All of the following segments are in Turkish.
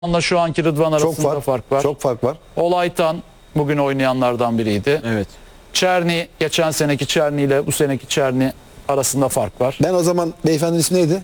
Onunla şu anki Rıdvan arasında fark var. Çok fark var. Olaytan bugün oynayanlardan biriydi. Evet. Çerni, geçen seneki Çerni ile bu seneki Çerni arasında fark var. Ben o zaman beyefendinin ismi neydi?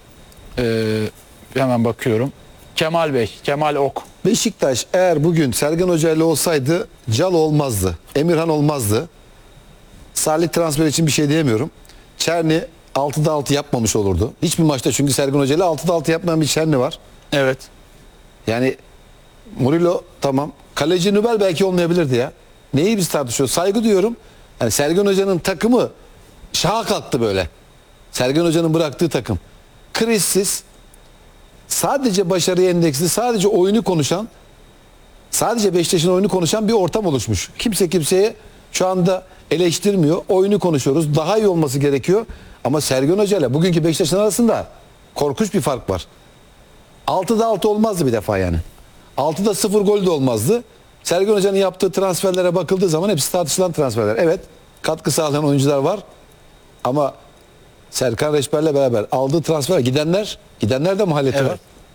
Hemen bakıyorum. Kemal Bey, Kemal Ok. Beşiktaş eğer bugün Sergen Hoca ile olsaydı Cal olmazdı. Emirhan olmazdı. Salih transfer için bir şey diyemiyorum. Çerni 6'da 6 yapmamış olurdu. Hiçbir maçta çünkü Sergen Hoca ile 6'da 6 yapmayan bir Çerni var. Evet. Yani Murilo tamam. Kaleci Nübel belki olmayabilirdi ya. Neyi biz tartışıyoruz? Saygı duyuyorum. Yani Sergen Hoca'nın takımı şaha kalktı böyle. Sergen Hoca'nın bıraktığı takım. Krizsiz, sadece başarıya endeksli, sadece oyunu konuşan, sadece Beşiktaş'ın oyunu konuşan bir ortam oluşmuş. Kimse kimseye şu anda eleştirmiyor. Oyunu konuşuyoruz. Daha iyi olması gerekiyor. Ama Sergen Hoca ile bugünkü Beşiktaş'ın arasında korkunç bir fark var. 6'da 6 olmazdı bir defa yani. 6'da 0 gol de olmazdı. Sergen Hoca'nın yaptığı transferlere bakıldığı zaman hepsi tartışılan transferler. Evet, katkı sağlayan oyuncular var. Ama Serkan Reçber'le beraber aldığı transfer gidenler de mahalleti Evet. var.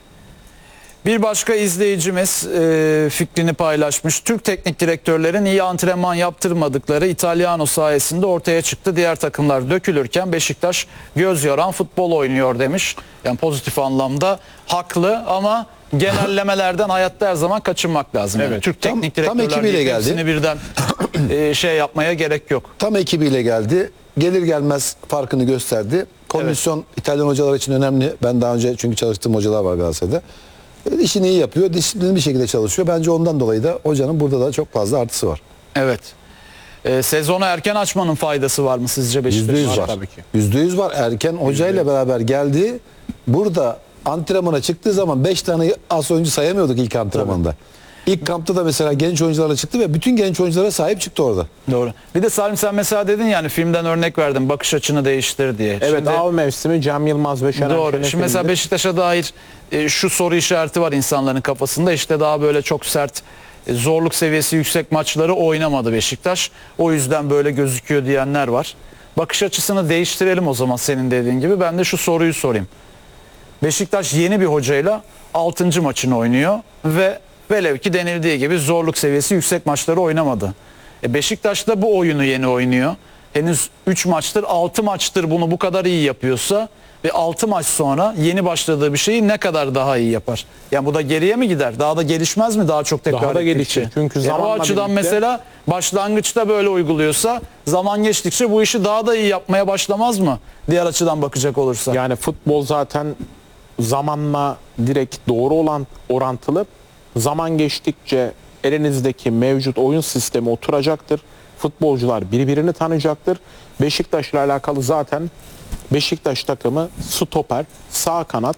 Bir başka izleyicimiz fikrini paylaşmış. Türk teknik direktörlerin iyi antrenman yaptırmadıkları İtalyano sayesinde ortaya çıktı. Diğer takımlar dökülürken Beşiktaş göz yoran futbol oynuyor demiş. Yani pozitif anlamda haklı ama genellemelerden hayatta her zaman kaçınmak lazım. Evet. Yani Türk Tam teknik direktörler ekibiyle değil, geldi. hepsini birden şey yapmaya gerek yok. Tam ekibiyle geldi. Gelir gelmez farkını gösterdi. Kondisyon İtalyan hocalar için önemli. Ben daha önce çünkü çalıştığım hocalar var Galatasaray'da. İşini iyi yapıyor. Disiplinli bir şekilde çalışıyor. Bence ondan dolayı da hocanın burada da çok fazla artısı var. Evet. Sezonu erken açmanın faydası var mı sizce Beşiktaş'ın? %100 var. Tabii ki. %100 var. Erken hocayla beraber geldi. Burada antrenmana çıktığı zaman 5 tane as oyuncu sayamıyorduk ilk antrenmanda. İlk kampta da mesela genç oyuncularla çıktı ve bütün genç oyunculara sahip çıktı orada. Doğru. Bir de Salim sen mesela dedin yani filmden örnek verdin bakış açını değiştir diye. Evet, Şimdi, av mevsimi Cem Yılmaz ve Şener doğru. Şen'in Şimdi mesela filminde. Beşiktaş'a dair şu soru işareti var insanların kafasında. İşte daha böyle çok sert zorluk seviyesi yüksek maçları oynamadı Beşiktaş. O yüzden böyle gözüküyor diyenler var. Bakış açısını değiştirelim o zaman senin dediğin gibi. Ben de şu soruyu sorayım. Beşiktaş yeni bir hocayla 6. maçını oynuyor ve velev ki denildiği gibi zorluk seviyesi yüksek maçları oynamadı. Beşiktaş da bu oyunu yeni oynuyor. Henüz 3 maçtır 6 maçtır bunu bu kadar iyi yapıyorsa ve 6 maç sonra yeni başladığı bir şeyi ne kadar daha iyi yapar? Yani bu da geriye mi gider? Daha da gelişmez mi daha çok tekrar Daha da ettikçe? gelişir. Çünkü O zamanla açıdan birlikte- mesela başlangıçta böyle uyguluyorsa zaman geçtikçe bu işi daha da iyi yapmaya başlamaz mı? Diğer açıdan bakacak olursa. Yani futbol zaten zamanla direkt doğru olan orantılı. Zaman geçtikçe elinizdeki mevcut oyun sistemi oturacaktır. Futbolcular birbirini tanıyacaktır. Beşiktaş'la alakalı zaten Beşiktaş takımı stoper, sağ kanat,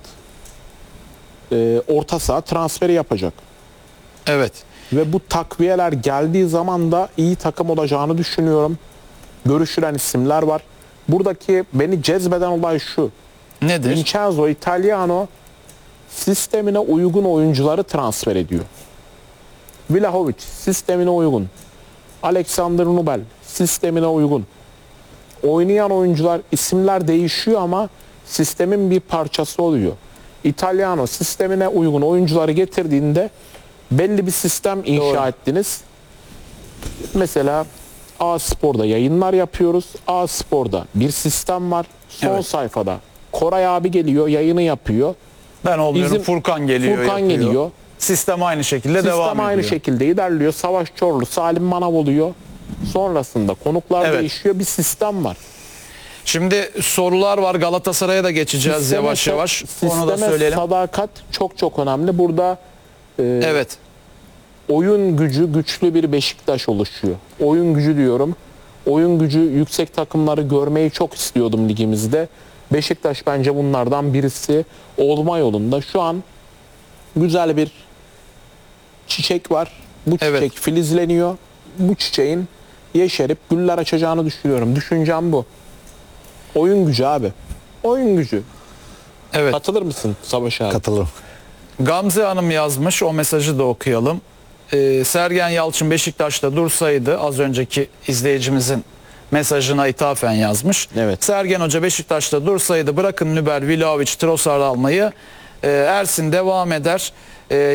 orta saha transferi yapacak. Evet. Ve bu takviyeler geldiği zaman da iyi takım olacağını düşünüyorum. Görüşülen isimler var. Buradaki beni cezbeden olay şu. Nedir? Vincenzo Italiano sistemine uygun oyuncuları transfer ediyor. Vlahovic sistemine uygun. Alexander Nubel sistemine uygun. Oynayan oyuncular, isimler değişiyor ama sistemin bir parçası oluyor. Italiano sistemine uygun oyuncuları getirdiğinde belli bir sistem inşa Doğru. ettiniz. Mesela A Spor'da yayınlar yapıyoruz. A Spor'da bir sistem var. Son Evet. sayfada Koray abi geliyor, yayını yapıyor. Ben olmuyorum. Bizim Furkan geliyor. Furkan yapıyor. geliyor. Sistem aynı şekilde devam Sistem ediyor. aynı şekilde ilerliyor. Savaş Çorlu, Salim Manav oluyor. Sonrasında konuklar Evet. değişiyor. Bir sistem var. Şimdi sorular var. Galatasaray'a da geçeceğiz Sisteme yavaş yavaş. Onu da sisteme söyleyelim. sadakat çok çok önemli. Burada Evet. oyun gücü güçlü bir Beşiktaş oluşuyor. Oyun gücü diyorum. Oyun gücü yüksek takımları görmeyi çok istiyordum ligimizde. Beşiktaş bence bunlardan birisi olma yolunda. Şu an güzel bir çiçek var. Bu çiçek Evet. filizleniyor. Bu çiçeğin yeşerip güller açacağını düşünüyorum. Düşüncem bu. Oyun gücü abi. Oyun gücü. Evet. Katılır mısın Savaş abi? Katılırım. Gamze Hanım yazmış. O mesajı da okuyalım. Sergen Yalçın Beşiktaş'ta dursaydı az önceki izleyicimizin mesajına ithafen yazmış. Evet. Sergen Hoca Beşiktaş'ta dursaydı bırakın Nübel, Vlahovic, Trossard almayı Ersin devam eder.